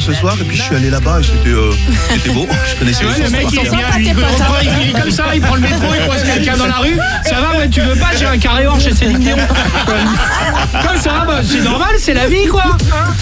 ce soir et puis je suis allé là-bas et c'était beau. Je connaissais Tu vois, les le mec, sons. il est bien, il est comme ça, il prend le métro, il croise quelqu'un dans la rue. Ça va, ouais, tu veux pas, j'ai un carré or chez Céline Dion. Comme ça, bah, c'est normal, c'est la vie, quoi.